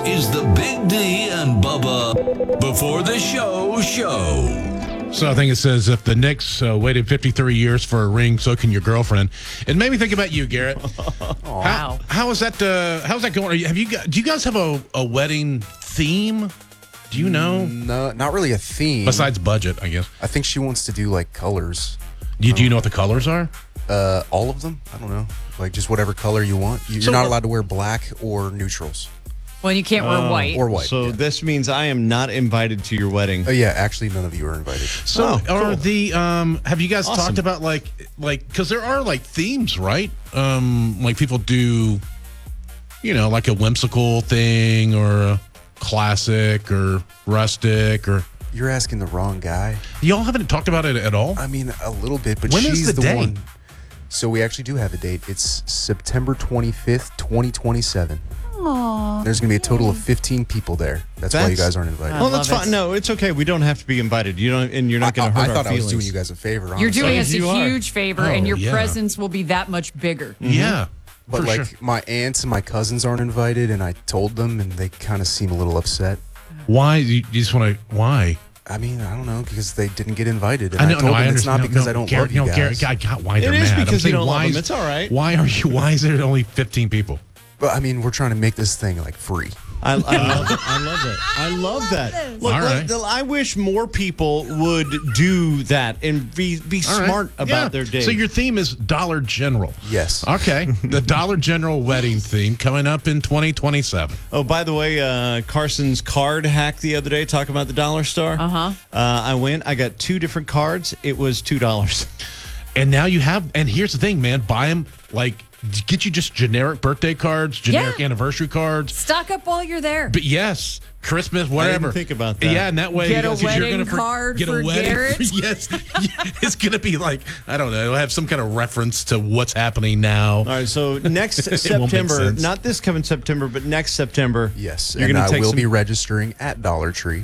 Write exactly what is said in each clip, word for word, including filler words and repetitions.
is the Big D and Bubba Before the Show show. So I think it says if the Knicks uh, waited fifty-three years for a ring, so can your girlfriend. It made me think about you, Garrett. Wow. How, how is that? Uh, how's that going? Are you, have you got? Do you guys have a, a wedding theme? Do you know? No, not really a theme. Besides budget, I guess. I think she wants to do like colors. Do you, do you know what the colors are? Uh, all of them? I don't know. Like just whatever color you want. You- You're So not what- allowed to wear black or neutrals Well, you can't wear white. or white. So yeah. this means I am not invited to your wedding. Oh yeah, actually none of you are invited. So Oh, are cool. the um? Have you guys Awesome. talked about like like because there are like themes, right? Um, like people do, you know, like a whimsical thing or a classic or rustic or. You're asking the wrong guy. Y'all haven't talked about it at all. I mean, a little bit, but When is she's the the, date? one. So we actually do have a date. It's September twenty-fifth, twenty twenty-seven. Aww. There's going to be a total of fifteen people there. That's, why you That's- guys aren't invited. Well, that's love fine. it. No, it's okay. We don't have to be invited. You don't, and you're not going I, to hurt I our thought I feelings. was doing you guys a favor. You're honestly. doing us a You are. huge favor, Oh, and your yeah. presence will be that much bigger. Yeah, But for like sure. my aunts and my cousins aren't invited, and I told them, and they kind of seem a little upset. Why you, you just want to? Why? I mean, I don't know, because they didn't get invited. And I I, know. told no, I them it's understand. not because no, I don't Garrett, love you no, guys. Garrett, I got why they're It is mad. I'm because you saying, don't love why them. is- It's all right. Why are you? Why is there only fifteen people? But I mean, we're trying to make this thing like free. I, I love it. I love it. I love that. Look, All right. look, I wish more people would do that and be be All right. smart about Yeah. their day. So your theme is Dollar General. Yes. Okay, the Dollar General wedding theme coming up in twenty twenty-seven. Oh, by the way, uh, Carson's card hack the other day, talking about the Dollar Store. Uh-huh. Uh, I went. I got two different cards. It was two dollars. And now you have, and here's the thing, man, buy them like, get you just generic birthday cards, generic Yeah. anniversary cards. Stock up while you're there. But yes, Christmas, whatever. think about that. Yeah, and that way, Get a because you're wedding gonna for- card get a for wedding. Garrett? Yes, it's gonna be like I don't know, it'll have some kind of reference to what's happening now. All right. So next It won't make September, sense. not this coming September, but next September. Yes. You're and going I to take will some. be registering at Dollar Tree.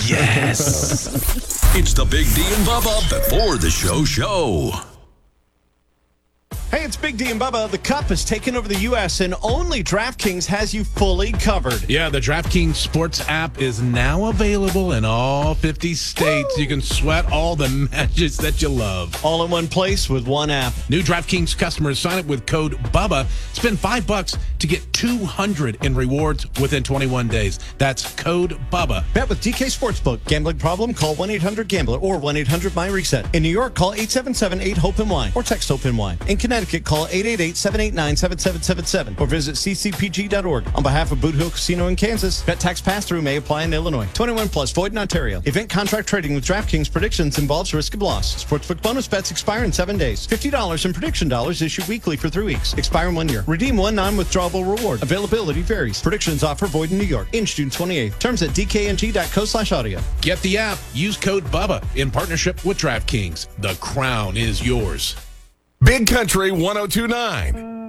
Yes. It's the Big D and Bubba Before the Show show. Hey, it's Big D and Bubba. The Cup has taken over the U S and only DraftKings has you fully covered. Yeah, the DraftKings Sports app is now available in all fifty states. You can sweat all the matches that you love. All in one place with one app. New DraftKings customers sign up with code BUBBA. Spend five bucks to get two hundred in rewards within twenty-one days. That's code BUBBA. Bet with D K Sportsbook. Gambling problem? Call one eight hundred gambler or one eight hundred my reset. In New York, call eight seven seven eight hope and Y or text hope and Y. In Connecticut, call eight eight eight seven eight nine seven seven seven seven or visit c c p g dot org. On behalf of Boot Hill Casino in Kansas, bet tax pass-through may apply in Illinois. twenty-one plus, void in Ontario. Event contract trading with DraftKings predictions involves risk of loss. Sportsbook bonus bets expire in seven days. fifty dollars in prediction dollars issued weekly for three weeks. Expire in one year. Redeem one non-withdrawable reward. Availability varies. Predictions offer void in New York. In June twenty-eighth. Terms at d k n g dot co slash audio. Get the app. Use code BUBBA in partnership with DraftKings. The crown is yours. Big Country one oh two nine.